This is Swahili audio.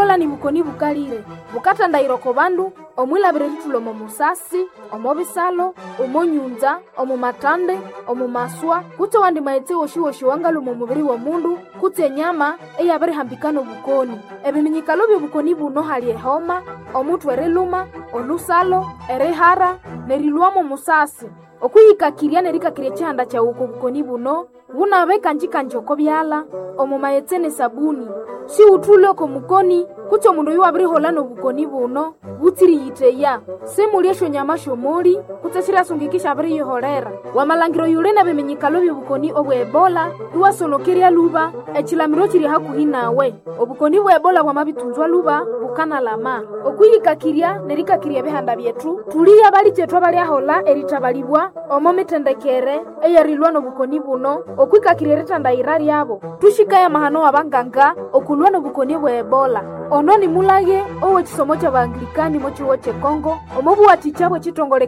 Ebola ni bukoni bukalire bukatandayira oko bandu omwilabire litulo mu musasi omobisalo omonyunza omumatande omumaswa kutse wandi maetse woshiwoshi wangalu mu mubiri wa mundu kutse enyama eyabere hambikano bukoni ebiminyikalo byo bukoni buno hali ehoma omutwe eriluma olusalo erihara nerilwamo musasi okuyikakirya nerikakirya chihanda cha uko bukoni buno bunabeka njikanjoko byala omumayetse ne sabuni si utule oko mukoni kutse omundu yu abirihola no bukoni buno butsiri yiteya simulyesho nyama shomoli kutse sirasungikisha abiri yiholera wamalangiro yule na biminyikalo by'obukoni obwa Ebola iwasonokerya luba echilamiro chiri hakuhi nawe obukoni bwa Ebola bwamabitunzwa luba bukanalama okuyikakirya nerikakirya bihanda byetu tuliya bali chetu abalyahola eritabalibwa omomitendekere eyarilwa no bukoni buno okwikakirya ritandayira lyabo tushikaya mahano abanganga okulwa no bukoni bwa Ebola ono ni mulage owe chisomo cha Baanglikani mochiwo che Kongo omobu watichabo chitongole